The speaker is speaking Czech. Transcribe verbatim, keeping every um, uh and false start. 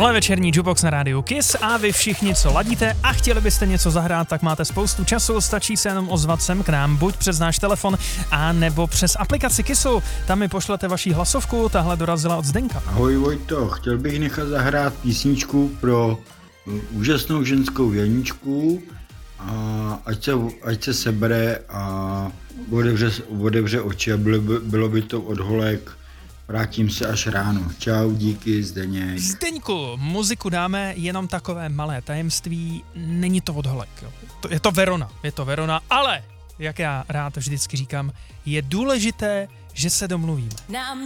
Tohle je večerní Jukebox na rádiu Kiss a vy všichni, co ladíte a chtěli byste něco zahrát, tak máte spoustu času, stačí se jenom ozvat sem k nám, buď přes náš telefon, a nebo přes aplikaci Kissu. Tam mi pošlete vaši hlasovku, tahle dorazila od Zdenka. Ahoj Vojto, chtěl bych nechat zahrát písničku pro úžasnou ženskou Janičku, a ať se, ať se sebere a otevře, otevře oči a bylo by, bylo by to od holek. Vrátím se až ráno. Čau, díky, Zdeněk. Zdeňku, muziku dáme, jenom takové malé tajemství, není to od holek. Jo. To, je to Verona, je to Verona, ale, jak já rád vždycky říkám, je důležité, že se domluvíme.